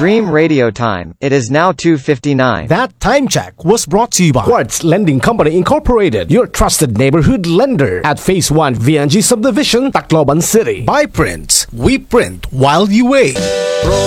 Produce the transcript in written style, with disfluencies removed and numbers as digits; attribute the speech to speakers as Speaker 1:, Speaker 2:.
Speaker 1: Dream Radio Time. It is now 2:59.
Speaker 2: That time check was brought to you by Quartz Lending Company Incorporated, your trusted neighborhood lender at Phase 1 VNG Subdivision, Tacloban City.
Speaker 3: By Prince, we print while you wait.